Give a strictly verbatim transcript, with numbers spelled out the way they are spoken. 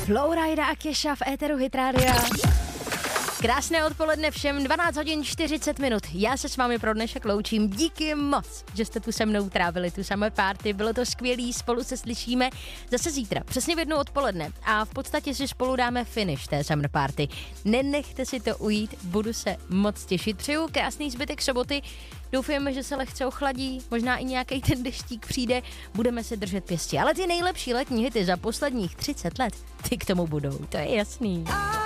Flowrida a Kesha v éteru Hit Rádia. Krásné odpoledne všem, dvanáct hodin čtyřicet minut. Já se s vámi pro dnešek loučím. Díky moc, že jste tu se mnou trávili tu summer party. Bylo to skvělý, spolu se slyšíme zase zítra, přesně v jednu odpoledne. A v podstatě si spolu dáme finish té summer party. Nenechte si to ujít, budu se moc těšit. Přeju krásný zbytek soboty. Doufujeme, že se lehce ochladí, možná i nějaký ten deštík přijde. Budeme se držet pěstí. Ale ty nejlepší letní hity za posledních třicet let, ty k tomu budou, to je jasný.